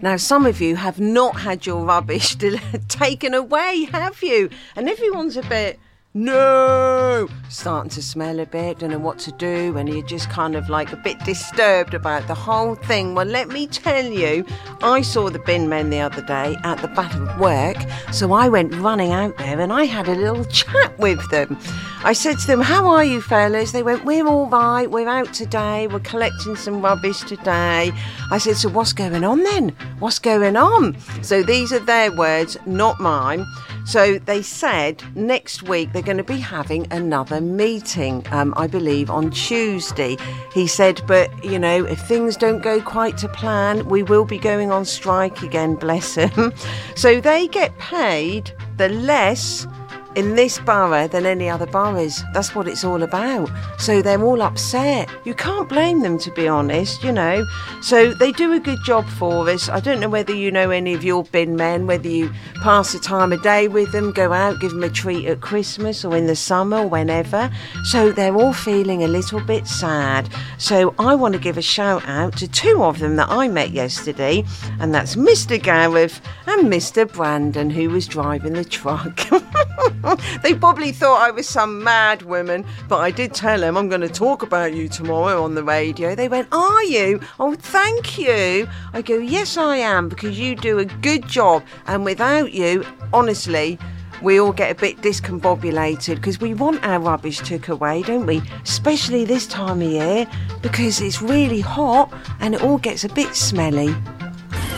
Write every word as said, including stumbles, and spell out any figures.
Now, some of you have not had your rubbish taken away, have you? And everyone's a bit... No, starting to smell a bit, don't know what to do, and you're just kind of like a bit disturbed about the whole thing. Well, let me tell you, I saw the bin men the other day at the back of work, so I went running out there and I had a little chat with them. I said to them, how are you fellas? They went, we're all right, we're out today, we're collecting some rubbish today. I said, so what's going on then? What's going on? So these are their words, not mine. So they said next week they're going to be having another meeting, um, I believe, on Tuesday. He said, but, you know, if things don't go quite to plan, we will be going on strike again, bless him. So they get paid the less in this borough than any other boroughs. That's what it's all about. So they're all upset. You can't blame them, to be honest, you know. So they do a good job for us. I don't know whether you know any of your bin men, whether you pass the time of day with them, go out, give them a treat at Christmas or in the summer or whenever. So they're all feeling a little bit sad. So I want to give a shout out to two of them that I met yesterday, and that's Mister Gareth and Mister Brandon, who was driving the truck. They probably thought I was some mad woman, but I did tell them I'm going to talk about you tomorrow on the radio. They went, are you? Oh, thank you. I go, yes, I am, because you do a good job. And without you, honestly, we all get a bit discombobulated because we want our rubbish took away, don't we? Especially this time of year, because it's really hot and it all gets a bit smelly.